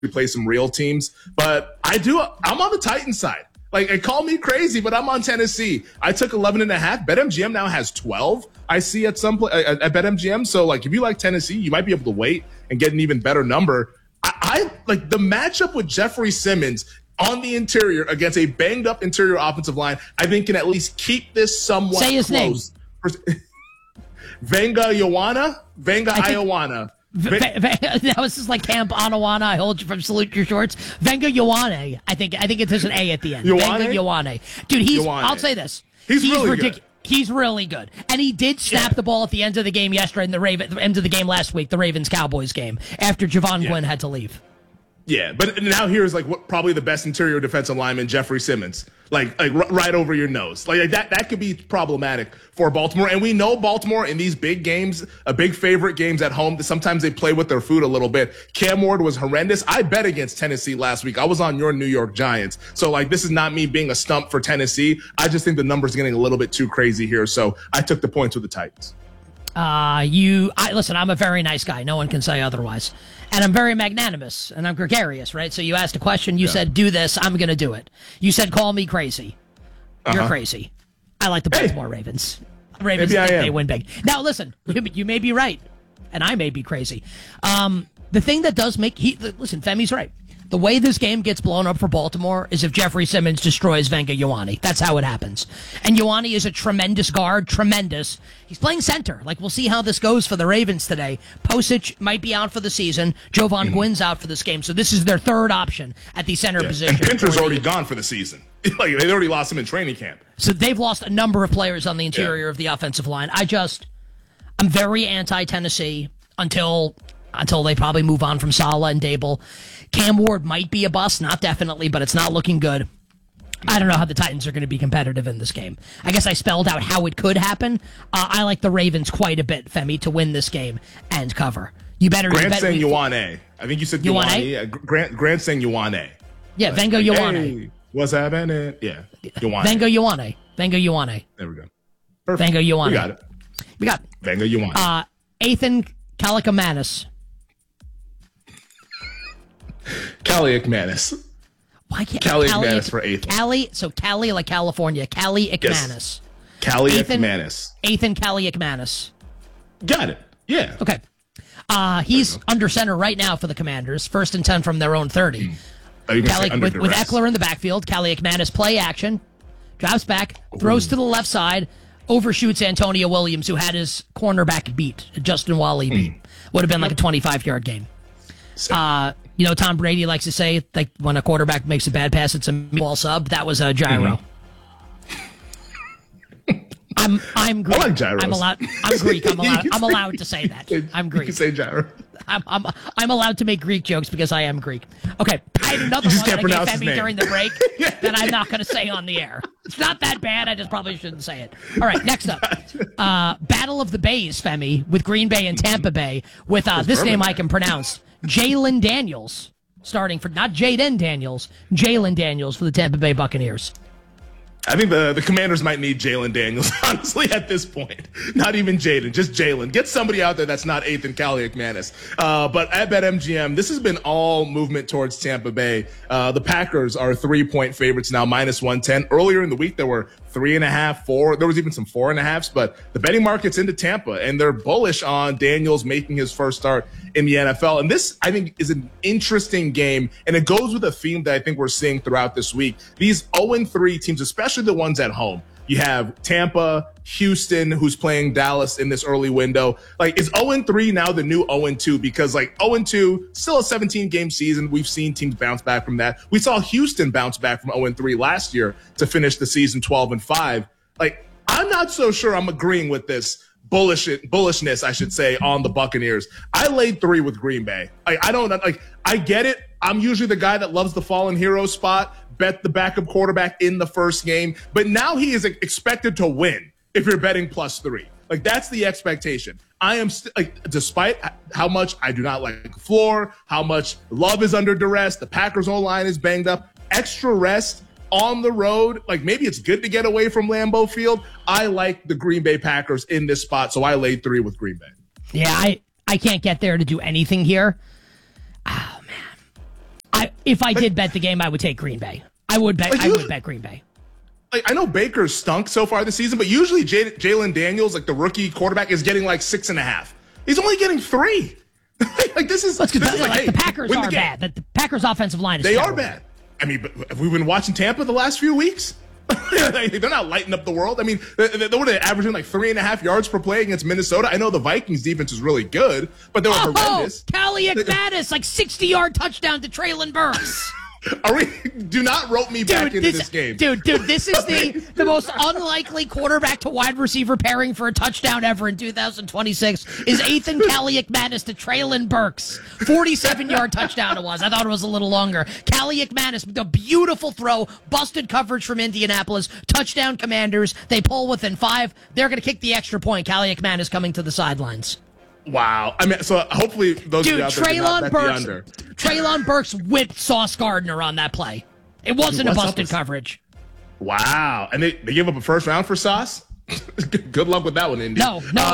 play some real teams. But I'm on the Titans side. Like, call me crazy, but I'm on Tennessee. I took 11.5. BetMGM now has 12. I see at some point at BetMGM. So, like, if you like Tennessee, you might be able to wait and get an even better number. I like the matchup with Jeffrey Simmons on the interior against a banged up interior offensive line. I think can at least keep this somewhat Say his close. Name. Venga Ioana. That was just like Camp Anawana. I hold you from salute your shorts. Venga Ioane. I think there's an A at the end. Venga Ioane. Dude, I'll say this. He's really ridiculous. Good. He's really good. And he did snap the ball at the end of the game yesterday in the end of the game last week, the Ravens-Cowboys game, after Javon Gwynn had to leave. Yeah, but now here's like what probably the best interior defensive lineman, Jeffrey Simmons, like right over your nose. Like that could be problematic for Baltimore. And we know Baltimore in these big games, big favorite games at home, sometimes they play with their food a little bit. Cam Ward was horrendous. I bet against Tennessee last week. I was on your New York Giants. So like this is not me being a stump for Tennessee. I just think the numbers are getting a little bit too crazy here. So I took the points with the Titans. Listen, I'm a very nice guy. No one can say otherwise. And I'm very magnanimous and I'm gregarious, right? So you asked a question. You said, do this. I'm going to do it. You said, call me crazy. You're crazy. I like the Baltimore Ravens. Ravens think they win big. Now, listen, you may be right and I may be crazy. The thing that does listen, Femi's right. The way this game gets blown up for Baltimore is if Jeffrey Simmons destroys Venga Ioane. That's how it happens. And Ioane is a tremendous guard, tremendous. He's playing center. Like, we'll see how this goes for the Ravens today. Posich might be out for the season. Javon Gwynn's out for this game. So this is their third option at the center position. And Pinter's already gone for the season. Like, they already lost him in training camp. So they've lost a number of players on the interior of the offensive line. I'm very anti-Tennessee until they probably move on from Saleh and Dable. Cam Ward might be a bust, not definitely, but it's not looking good. I don't know how the Titans are going to be competitive in this game. I guess I spelled out how it could happen. I like the Ravens quite a bit, Femi, to win this game and cover. Grant's saying Ioane. I think you said Ioane. Grant's saying Ioane. Yeah, Venga Ioane. Hey, what's happening? Yeah, Ioane. Venga Ioane. There we go. Perfect. Venga Ioane. We got it. Venga Ioane. Ethan Kaliakmanis. Kaliakmanis. Why can't Kaliakmanis for Ethan? Cali like California. Kaliakmanis. Kaliakmanis. Ethan Kaliakmanis. Got it. Yeah. Okay. He's under center right now for the Commanders. 1st and 10 from their own 30. With Eckler in the backfield, Kaliakmanis play action, drops back, throws to the left side, overshoots Antonio Williams, who had his cornerback beat. Justin Wally beat. Would have been like a 25-yard game. Tom Brady likes to say, like, when a quarterback makes a bad pass, it's a ball sub. That was a gyro. I'm Greek. I like gyros. I'm Greek. I'm allowed to say that. I'm Greek. You can say gyro. I'm allowed to make Greek jokes because I am Greek. Okay, I had another one that I gave Femi during the break that I'm not going to say on the air. It's not that bad. I just probably shouldn't say it. All right, next up, Battle of the Bays, Femi, with Green Bay and Tampa Bay, with this name I can pronounce, Jalen Daniels, starting for not Jaden Daniels, Jalen Daniels for the Tampa Bay Buccaneers. I think the Commanders might need Jalen Daniels, honestly, at this point. Not even Jaden, just Jalen. Get somebody out there that's not Ethan Kaliakmanis. But at BetMGM, this has been all movement towards Tampa Bay. The Packers are 3-point favorites now, -110. Earlier in the week, there were 3.5, 4. There was even some 4.5s, but the betting market's into Tampa, and they're bullish on Daniels making his first start in the NFL. And this, I think, is an interesting game, and it goes with a theme that I think we're seeing throughout this week. These 0-3 teams, especially the ones at home. You have Tampa, Houston, who's playing Dallas in this early window. Like, is 0-3 now the new 0-2? Because, like, 0-2, still a 17-game season. We've seen teams bounce back from that. We saw Houston bounce back from 0-3 last year to finish the season 12-5. Like, I'm not so sure I'm agreeing with this bullishness, I should say, on the Buccaneers. I laid 3 with Green Bay. I get it. I'm usually the guy that loves the fallen hero spot, bet the backup quarterback in the first game, but now he is expected to win if you're betting +3. Like, that's the expectation. I am despite how much I do not like floor, how much Love is under duress, the Packers' O-line is banged up, extra rest on the road. Like, maybe it's good to get away from Lambeau Field. I like the Green Bay Packers in this spot, so I laid 3 with Green Bay. Yeah, I can't get there to do anything here. Oh, man. If I did bet the game, I would take Green Bay. I would bet Green Bay. Like, I know Baker's stunk so far this season, but usually Jalen Daniels, like the rookie quarterback, is getting like 6.5. He's only getting 3. Like this is like, hey, the Packers are bad. The Packers' offensive line is terrible. Are bad. I mean, but have we been watching Tampa the last few weeks? They're not lighting up the world. I mean, they're averaging like 3.5 yards per play against Minnesota. I know the Vikings defense is really good, but they were horrendous. Kaliak-Mattis, like 60-yard touchdown to Traylon Burks. Do not rope me back into this game. Dude, this is the most unlikely quarterback to wide receiver pairing for a touchdown ever in 2026 is Ethan Kaliak-Mattis to Traylon Burks. 47-yard touchdown it was. I thought it was a little longer. Kaliak-Mattis, the beautiful throw, busted coverage from Indianapolis, touchdown Commanders. They pull within 5. They're going to kick the extra point. Kaliak-Mattis coming to the sidelines. Wow. I mean, so hopefully those of you out there did not bet the under. Traylon Burks whipped Sauce Gardner on that play. It wasn't a busted coverage. Wow. And they gave up a first round for Sauce? Good luck with that one, Indy.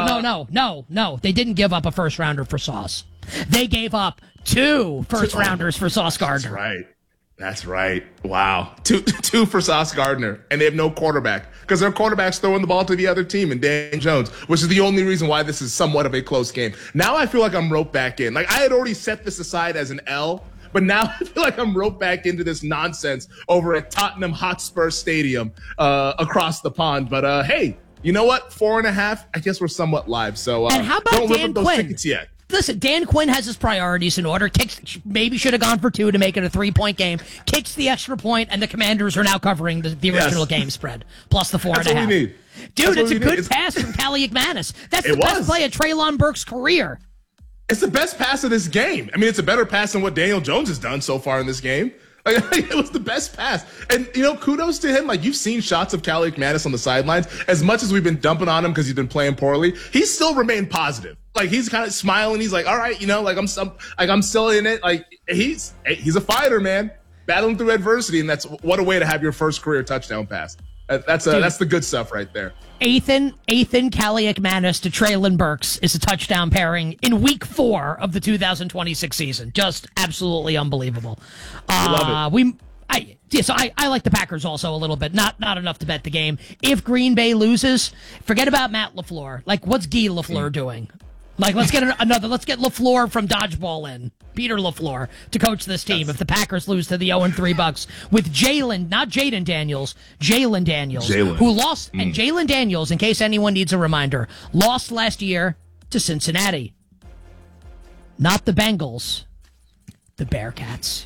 No. They didn't give up a first rounder for Sauce. They gave up 2 first rounders for Sauce Gardner. That's right. Wow. Two for Sauce Gardner, and they have no quarterback because their quarterback's throwing the ball to the other team and Dan Jones, which is the only reason why this is somewhat of a close game. Now I feel like I'm roped back in. Like I had already set this aside as an L, but now I feel like I'm roped back into this nonsense over at Tottenham Hotspur Stadium across the pond. But hey, you know what? 4.5. I guess we're somewhat live. So and how about don't Dan rip up those Quinn? Tickets yet. Listen, Dan Quinn has his priorities in order. Maybe should have gone for 2 to make it a 3-point game. Kicks the extra point, and the Commanders are now covering the original game spread, plus the 4.5. That's what we need. Dude, it's a good pass from Kaliak-Mattis. That's the best play of Traylon Burks' career. It's the best pass of this game. I mean, it's a better pass than what Daniel Jones has done so far in this game. Like, it was the best pass. And, kudos to him. Like, you've seen shots of Kaliak-Mattis on the sidelines. As much as we've been dumping on him because he's been playing poorly, he's still remained positive. Like, he's kind of smiling. He's like, all right, I'm still in it. Like, he's a fighter, man. Battling through adversity. And what a way to have your first career touchdown pass. That's the good stuff right there. Ethan Kaliak-Mattis to Traylon Burks is a touchdown pairing in week 4 of the 2026 season. Just absolutely unbelievable. Love it. I like the Packers also a little bit. Not enough to bet the game. If Green Bay loses, forget about Matt LaFleur. Like, what's Guy LaFleur doing? Like, let's get LaFleur from Dodgeball in. Peter LaFleur to coach this team if the Packers lose to the 0-3 Bucks with Jalen, not Jaden Daniels, Jalen Daniels, who lost. And Jalen Daniels, in case anyone needs a reminder, lost last year to Cincinnati. Not the Bengals, the Bearcats.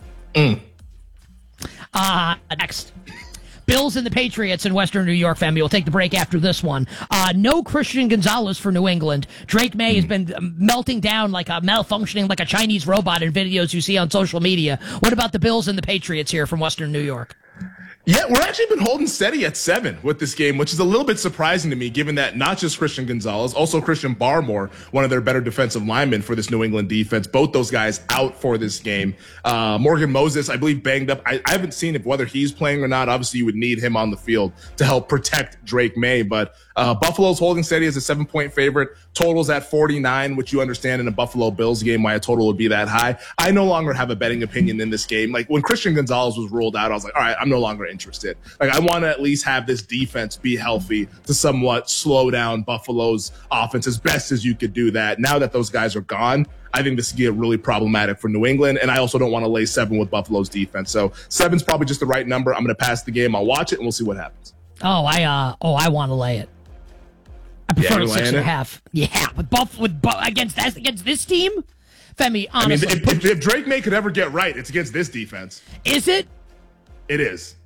Next. Bills and the Patriots in Western New York, family. We'll take the break after this one. No Christian Gonzalez for New England. Drake May has been melting down malfunctioning like a Chinese robot in videos you see on social media. What about the Bills and the Patriots here from Western New York? Yeah, we're actually been holding steady at 7 with this game, which is a little bit surprising to me, given that not just Christian Gonzalez, also Christian Barmore, one of their better defensive linemen for this New England defense. Both those guys out for this game. Morgan Moses, I believe, banged up. I haven't seen whether he's playing or not. Obviously, you would need him on the field to help protect Drake May, but Buffalo's holding steady as a 7-point favorite. Total's at 49, which you understand in a Buffalo Bills game why a total would be that high. I no longer have a betting opinion in this game. Like, when Christian Gonzalez was ruled out, I was like, all right, I'm no longer interested. Like, I want to at least have this defense be healthy to somewhat slow down Buffalo's offense as best as you could do that. Now that those guys are gone, I think this could get really problematic for New England, and I also don't want to lay 7 with Buffalo's defense. So 7's probably just the right number. I'm going to pass the game. I'll watch it, and we'll see what happens. I want to lay it. I prefer 6.5. Yeah, against this team, Femi. Honestly, I mean, if Drake May could ever get right, it's against this defense. Is it? It is.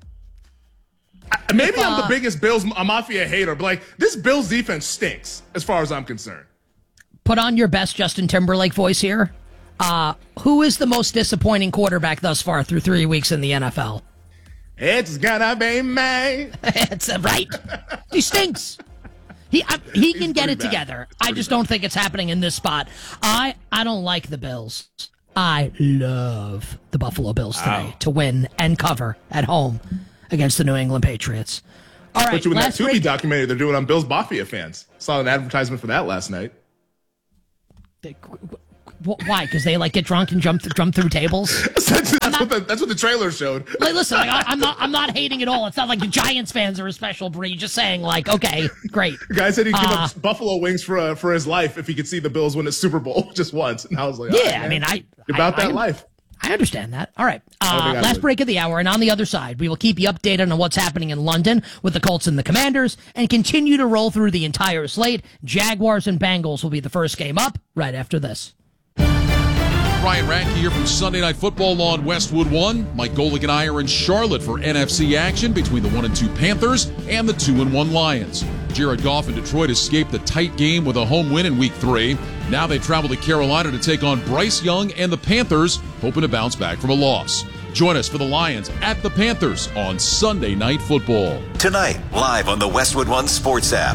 Maybe I'm the biggest Bills Mafia hater, but like, this Bills defense stinks as far as I'm concerned. Put on your best Justin Timberlake voice here. Who is the most disappointing quarterback thus far through 3 weeks in the NFL? It's gonna be me. It's right. He stinks. He can get it together. I just don't think it's happening in this spot. I don't like the Bills. I love the Buffalo Bills today to win and cover at home against the New England Patriots. All right, put you in that Tubi documentary they're doing on Bills Mafia fans. Saw an advertisement for that last night. Why? Because they get drunk and jump through tables? That's what the trailer showed. Like, listen, I'm not hating at all. It's not like the Giants fans are a special breed. Just saying, like, okay, great. The guy said he'd give up buffalo wings for his life if he could see the Bills win a Super Bowl just once. And I was like, yeah, right, I life. I understand that. All right. Last break of the hour, and on the other side, we will keep you updated on what's happening in London with the Colts and the Commanders, and continue to roll through the entire slate. Jaguars and Bengals will be the first game up right after this. Ryan Radke here from Sunday Night Football on Westwood One. Mike Golick and I are in Charlotte for NFC action between the 1-2 Panthers and the 2-1 Lions. Jared Goff and Detroit escaped the tight game with a home win in Week 3. Now they travel to Carolina to take on Bryce Young and the Panthers, hoping to bounce back from a loss. Join us for the Lions at the Panthers on Sunday Night Football. Tonight, live on the Westwood One Sports app.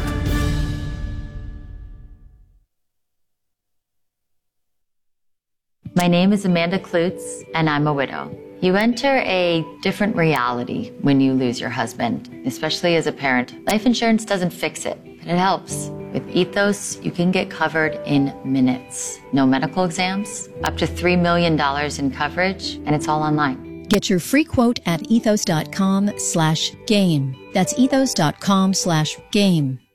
My name is Amanda Klutz, and I'm a widow. You enter a different reality when you lose your husband, especially as a parent. Life insurance doesn't fix it, but it helps. With Ethos, you can get covered in minutes. No medical exams, up to $3 million in coverage, and it's all online. Get your free quote at ethos.com/game. That's ethos.com/game.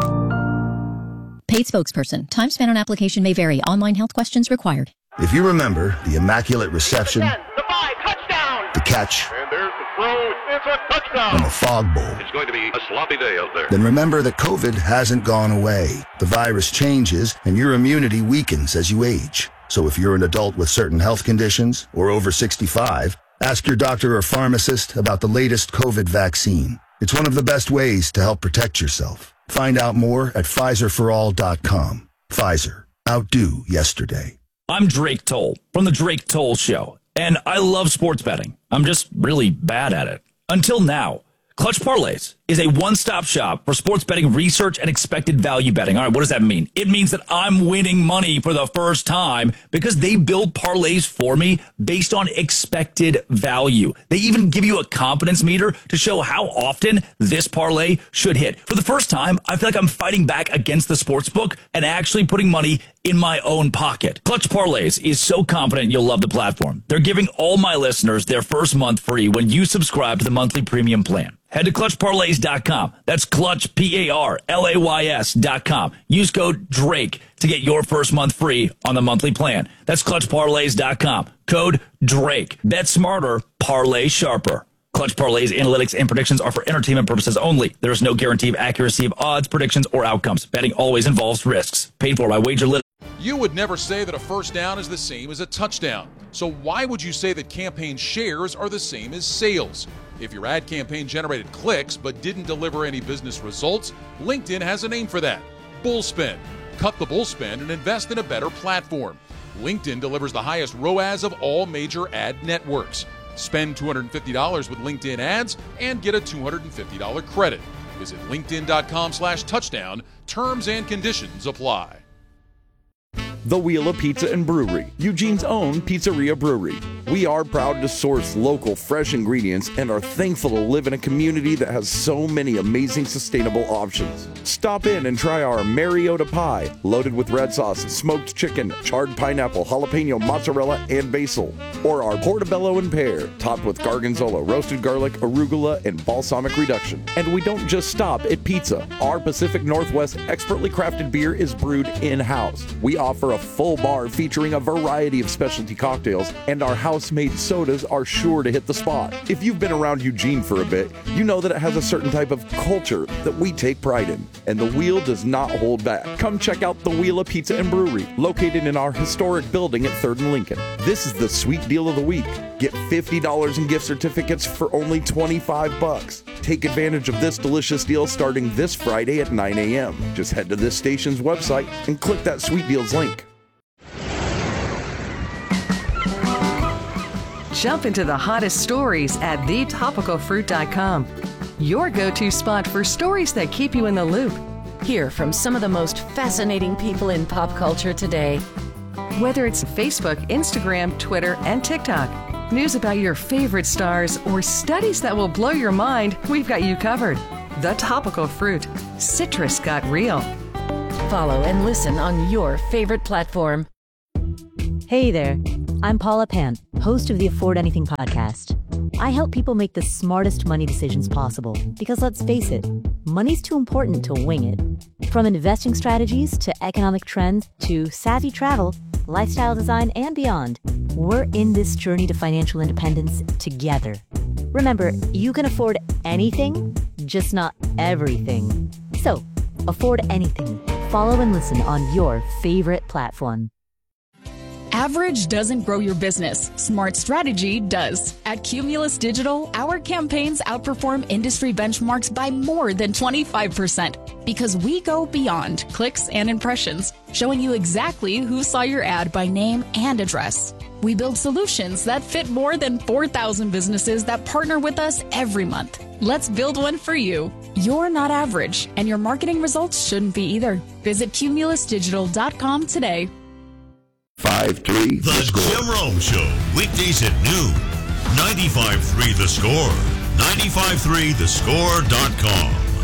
Paid spokesperson. Time spent on application may vary. Online health questions required. If you remember the immaculate reception, the 5, touchdown, the catch, and there's the throw, it's a touchdown, and the fog bowl, it's going to be a sloppy day out there. Then remember that COVID hasn't gone away. The virus changes, and your immunity weakens as you age. So if you're an adult with certain health conditions or over 65, ask your doctor or pharmacist about the latest COVID vaccine. It's one of the best ways to help protect yourself. Find out more at PfizerForAll.com. Pfizer. Outdo yesterday. I'm Drake Toll from The Drake Toll Show, and I love sports betting. I'm just really bad at it. Until now. Clutch Parlays is a one-stop shop for sports betting research and expected value betting. All right, what does that mean? It means that I'm winning money for the first time because they build parlays for me based on expected value. They even give you a confidence meter to show how often this parlay should hit. For the first time, I feel like I'm fighting back against the sportsbook and actually putting money in my own pocket. Clutch Parlays is so confident you'll love the platform. They're giving all my listeners their first month free when you subscribe to the monthly premium plan. Head to ClutchParlays.com. That's Clutch, PARLAYS.com. Use code DRAKE to get your first month free on the monthly plan. That's ClutchParlays.com. Code DRAKE. Bet smarter, parlay sharper. Clutch Parlays analytics and predictions are for entertainment purposes only. There is no guarantee of accuracy of odds, predictions, or outcomes. Betting always involves risks. Paid for by WagerLit. You would never say that a first down is the same as a touchdown. So why would you say that campaign shares are the same as sales? If your ad campaign generated clicks but didn't deliver any business results, LinkedIn has a name for that. Bullspend. Cut the bullspend and invest in a better platform. LinkedIn delivers the highest ROAS of all major ad networks. Spend $250 with LinkedIn ads and get a $250 credit. Visit linkedin.com/touchdown. Terms and conditions apply. The Wheel of Pizza and Brewery, Eugene's own pizzeria brewery. We are proud to source local, fresh ingredients and are thankful to live in a community that has so many amazing sustainable options. Stop in and try our Mariota pie, loaded with red sauce, smoked chicken, charred pineapple, jalapeno, mozzarella, and basil. Or our portobello and pear, topped with gargonzola, roasted garlic, arugula, and balsamic reduction. And we don't just stop at pizza. Our Pacific Northwest expertly crafted beer is brewed in-house. We offer a full bar featuring a variety of specialty cocktails, and our house-made sodas are sure to hit the spot. If you've been around Eugene for a bit, you know that it has a certain type of culture that we take pride in, and the Wheel does not hold back. Come check out the Wheel of Pizza and Brewery, located in our historic building at 3rd and Lincoln. This is the sweet deal of the week. Get $50 in gift certificates for only $25. Take advantage of this delicious deal starting this Friday at 9 a.m. Just head to this station's website and click that Sweet Deals link. Jump into the hottest stories at thetopicalfruit.com. Your go-to spot for stories that keep you in the loop. Hear from some of the most fascinating people in pop culture today. Whether it's Facebook, Instagram, Twitter, and TikTok, news about your favorite stars, or studies that will blow your mind, we've got you covered. The Topical Fruit. Citrus got real. Follow and listen on your favorite platform. Hey there, I'm Paula Pant, host of the Afford Anything podcast. I help people make the smartest money decisions possible because, let's face it, money's too important to wing it. From investing strategies to economic trends to savvy travel, lifestyle design, and beyond, we're in this journey to financial independence together. Remember, you can afford anything, just not everything. So, afford anything. Follow and listen on your favorite platform. Average doesn't grow your business. Smart strategy does. At Cumulus Digital, our campaigns outperform industry benchmarks by more than 25% because we go beyond clicks and impressions, showing you exactly who saw your ad by name and address. We build solutions that fit more than 4,000 businesses that partner with us every month. Let's build one for you. You're not average, and your marketing results shouldn't be either. Visit cumulusdigital.com today. 5-3 The Jim Rome Show, weekdays at noon. 95.3 The Score. 95.3thescore.com.